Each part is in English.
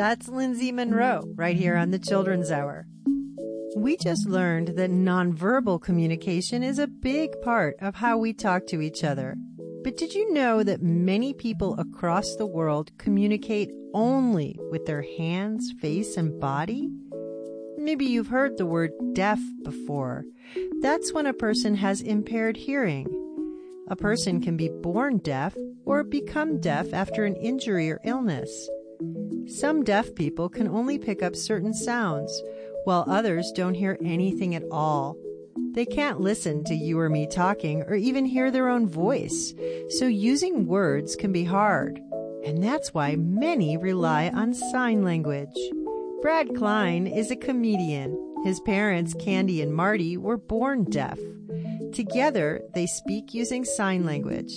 That's Lindsay Monroe, right here on the Children's Hour. We just learned that nonverbal communication is a big part of how we talk to each other. But did you know that many people across the world communicate only with their hands, face, and body? Maybe you've heard the word deaf before. That's when a person has impaired hearing. A person can be born deaf or become deaf after an injury or illness. Some deaf people can only pick up certain sounds, while others don't hear anything at all. They can't listen to you or me talking or even hear their own voice, so using words can be hard. And that's why many rely on sign language. Brad Klein is a comedian. His parents, Candy and Marty, were born deaf. Together, they speak using sign language.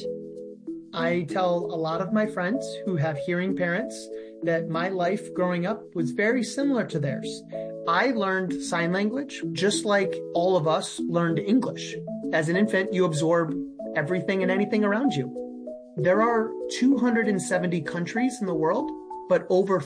I tell a lot of my friends who have hearing parents that my life growing up was very similar to theirs. I learned sign language just like all of us learned English. As an infant, you absorb everything and anything around you. There are 270 countries in the world, but over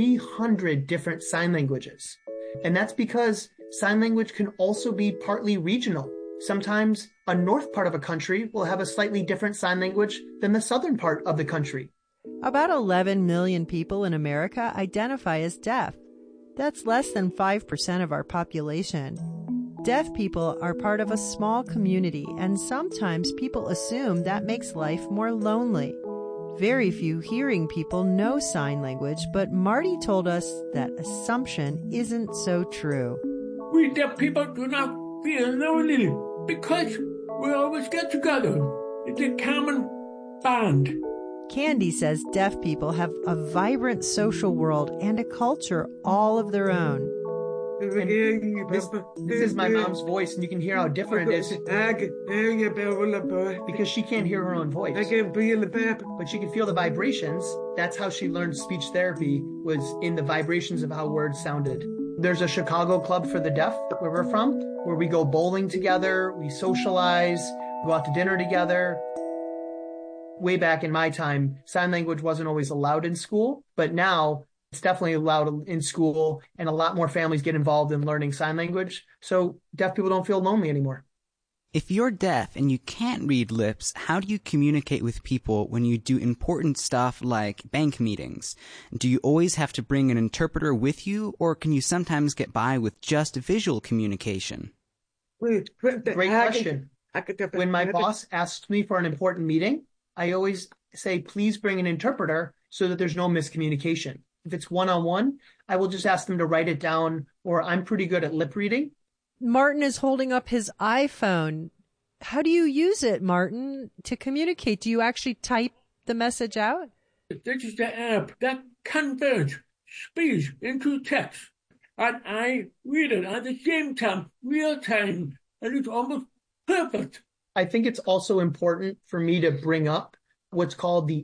300 different sign languages. And that's because sign language can also be partly regional. Sometimes a north part of a country will have a slightly different sign language than the southern part of the country. About 11 million people in America identify as deaf. That's less than 5% of our population. Deaf people are part of a small community, and sometimes people assume that makes life more lonely. Very few hearing people know sign language, but Marty told us that assumption isn't so true. We deaf people do not feel lonely because we always get together. It's a common bond. Candy says deaf people have a vibrant social world and a culture all of their own. This is my mom's voice, and you can hear how different it is. Because she can't hear her own voice. But she can feel the vibrations. That's how she learned speech therapy, was in the vibrations of how words sounded. There's a Chicago Club for the Deaf, where we're from, where we go bowling together, we socialize, go out to dinner together. Way back in my time, sign language wasn't always allowed in school, but now it's definitely allowed in school, and a lot more families get involved in learning sign language, so deaf people don't feel lonely anymore. If you're deaf and you can't read lips, how do you communicate with people when you do important stuff like bank meetings? Do you always have to bring an interpreter with you, or can you sometimes get by with just visual communication? Great question. When my boss asks me for an important meeting, I always say, please bring an interpreter so that there's no miscommunication. If it's one-on-one, I will just ask them to write it down, or I'm pretty good at lip reading. Martin is holding up his iPhone. How do you use it, Martin, to communicate? Do you actually type the message out? This is the app that converts speech into text. And I read it at the same time, real time, and it's almost perfect. I think it's also important for me to bring up what's called the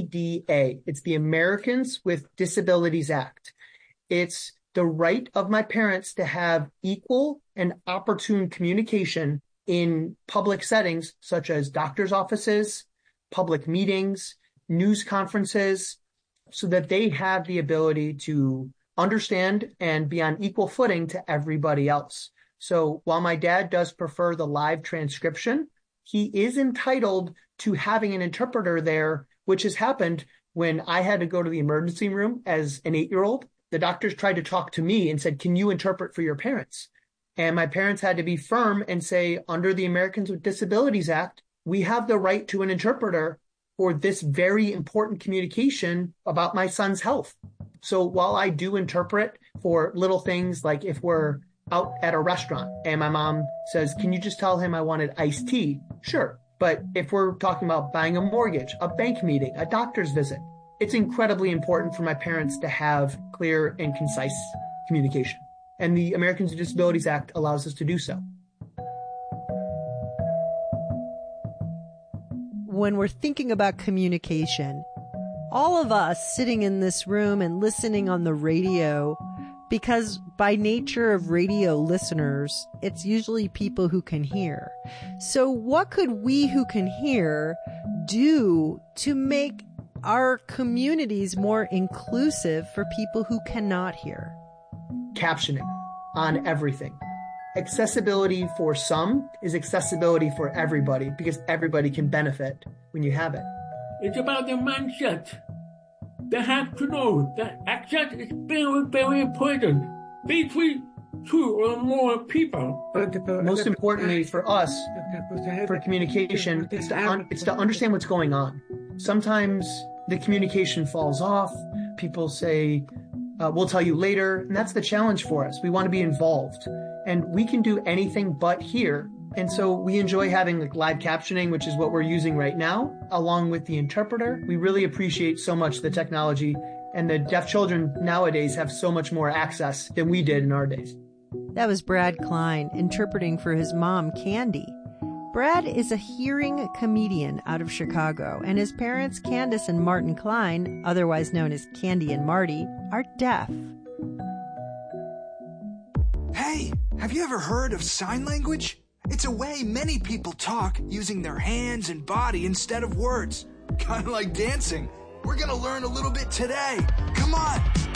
ADA. It's the Americans with Disabilities Act. It's the right of my parents to have equal and opportune communication in public settings, such as doctor's offices, public meetings, news conferences, so that they have the ability to understand and be on equal footing to everybody else. So while my dad does prefer the live transcription, he is entitled to having an interpreter there, which has happened when I had to go to the emergency room as an 8-year-old. The doctors tried to talk to me and said, can you interpret for your parents? And my parents had to be firm and say, under the Americans with Disabilities Act, we have the right to an interpreter for this very important communication about my son's health. So while I do interpret for little things, like if we're out at a restaurant and my mom says, can you just tell him I wanted iced tea? Sure. But if we're talking about buying a mortgage, a bank meeting, a doctor's visit, it's incredibly important for my parents to have clear and concise communication. And the Americans with Disabilities Act allows us to do so. When we're thinking about communication, all of us sitting in this room and listening on the radio, because by nature of radio listeners, it's usually people who can hear. So what could we who can hear do to make are communities more inclusive for people who cannot hear? Captioning on everything. Accessibility for some is accessibility for everybody because everybody can benefit when you have it. It's about the mindset. They have to know that access is very, very important between two or more people. Most importantly for us, for communication, it's to understand what's going on. Sometimes the communication falls off. People say, we'll tell you later. And that's the challenge for us. We want to be involved. And we can do anything but hear. And so we enjoy having like live captioning, which is what we're using right now, along with the interpreter. We really appreciate so much the technology, and the deaf children nowadays have so much more access than we did in our days. That was Brad Klein interpreting for his mom, Candy. Brad is a hearing comedian out of Chicago, and his parents, Candace and Martin Klein, otherwise known as Candy and Marty, are deaf. Hey, have you ever heard of sign language? It's a way many people talk using their hands and body instead of words. Kind of like dancing. We're gonna learn a little bit today. Come on!